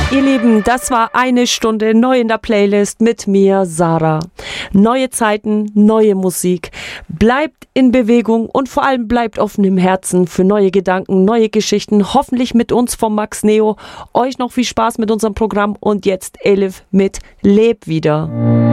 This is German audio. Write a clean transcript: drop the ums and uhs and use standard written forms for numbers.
Ihr Lieben, das war eine Stunde neu in der Playlist mit mir, Sarah. Neue Zeiten, neue Musik. Bleibt in Bewegung und vor allem bleibt offen im Herzen für neue Gedanken, neue Geschichten. Hoffentlich mit uns vom Max Neo. Euch noch viel Spaß mit unserem Programm und jetzt Elif mit Leb wieder.